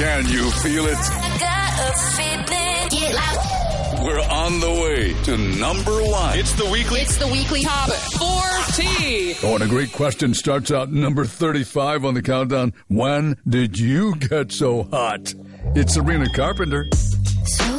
Can you feel it? I got a feeling. Get loud. We're on the way to number one. It's the weekly topic. 4T. Oh, and a great question starts out number 35 on the countdown. When did you get so hot? It's Sabrina Carpenter. So